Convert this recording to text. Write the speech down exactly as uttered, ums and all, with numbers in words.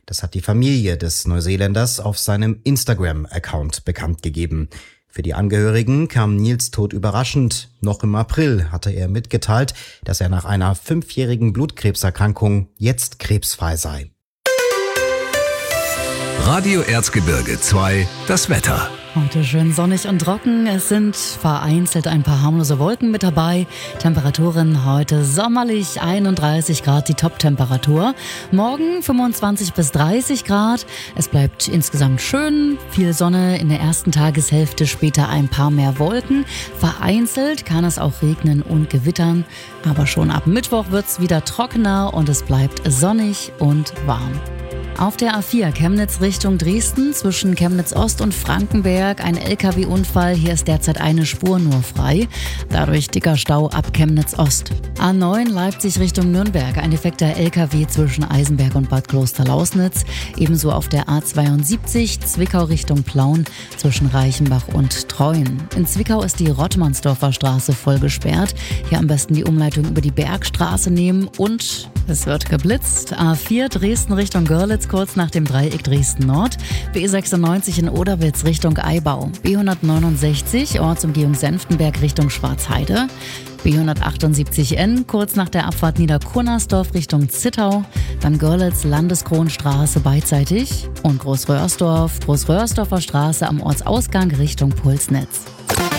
Das hat die Familie des Neuseeländers auf seinem Instagram-Account bekannt gegeben. Für die Angehörigen kam Nils Tod überraschend. Noch im April hatte er mitgeteilt, dass er nach einer fünfjährigen Blutkrebserkrankung jetzt krebsfrei sei. Radio Erzgebirge zwei, das Wetter. Heute schön sonnig und trocken. Es sind vereinzelt ein paar harmlose Wolken mit dabei. Temperaturen heute sommerlich, einunddreißig Grad die Top-Temperatur. Morgen fünfundzwanzig bis dreißig Grad. Es bleibt insgesamt schön. Viel Sonne in der ersten Tageshälfte, später ein paar mehr Wolken. Vereinzelt kann es auch regnen und gewittern. Aber schon ab Mittwoch wird's wieder trockener und es bleibt sonnig und warm. Auf der A vier Chemnitz Richtung Dresden zwischen Chemnitz Ost und Frankenberg ein L K W-Unfall. Hier ist derzeit eine Spur nur frei. Dadurch dicker Stau ab Chemnitz Ost. A neun Leipzig Richtung Nürnberg. Ein defekter L K W zwischen Eisenberg und Bad Klosterlausnitz. Ebenso auf der A zweiundsiebzig Zwickau Richtung Plauen zwischen Reichenbach und Treuen. In Zwickau ist die Rottmannsdorfer Straße voll gesperrt. Hier am besten die Umleitung über die Bergstraße nehmen und es wird geblitzt. A vier Dresden Richtung Görlitz kurz nach dem Dreieck Dresden Nord. B sechsundneunzig in Oderwitz Richtung Eibau. B hundertneunundsechzig Ortsumgehung Senftenberg Richtung Schwarzheide. B hundertachtundsiebzig N kurz nach der Abfahrt Niederkunnersdorf Richtung Zittau. Dann Görlitz Landeskronstraße beidseitig. Und Großröhrsdorf, Großröhrsdorfer Straße am Ortsausgang Richtung Pulsnitz.